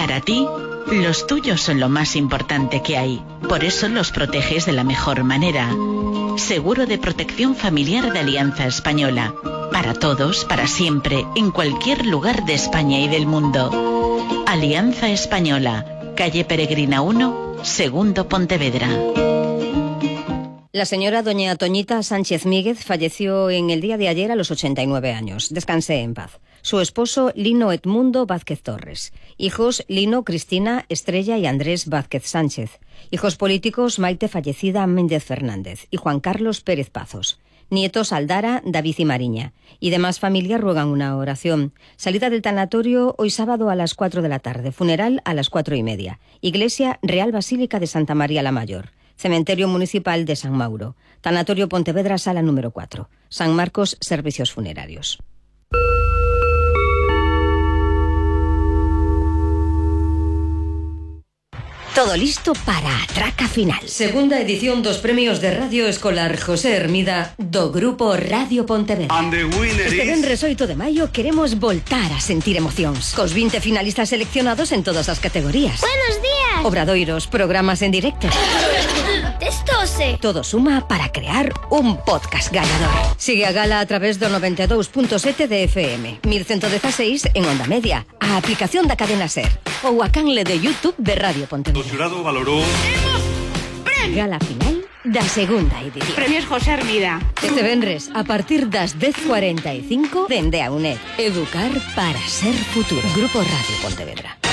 Para ti, los tuyos son lo más importante que hay. Por eso los proteges de la mejor manera. Seguro de protección familiar de Alianza Española. Para todos, para siempre, en cualquier lugar de España y del mundo. Alianza Española, calle Peregrina 1, segundo Pontevedra. La señora doña Toñita Sánchez Míguez falleció en el día de ayer a los 89 años. Descanse en paz. Su esposo, Lino Edmundo Vázquez Torres. Hijos, Lino, Cristina, Estrella y Andrés Vázquez Sánchez. Hijos políticos, Maite fallecida Méndez Fernández y Juan Carlos Pérez Pazos. Nietos, Aldara, David y Mariña. Y demás familias ruegan una oración. Salida del tanatorio hoy sábado a las 4 de la tarde. Funeral a las 4:30. Iglesia Real Basílica de Santa María la Mayor. Cementerio Municipal de San Mauro. Tanatorio Pontevedra, sala número 4. San Marcos, servicios funerarios. Todo listo para a traca final. Segunda edición dos premios de Radio Escolar José Hermida do Grupo Radio Pontevedra. Este venres 8 de maio queremos voltar a sentir emocións. Cos 20 finalistas seleccionados en todas as categorías. Buenos días. Obradoiros, programas en directo. Testose. Todo suma para crear un podcast gañador. Sigue a gala a través do 92.7 de FM, 1116 en Onda Media, a aplicación da cadena SER ou a canle de YouTube de Radio Pontevedra. O xurado valorou... Gala final da segunda edición. Premios José Hermida. Este venres, a partir das 10:45, dende a UNED. Educar para ser futuro. Grupo Radio Pontevedra.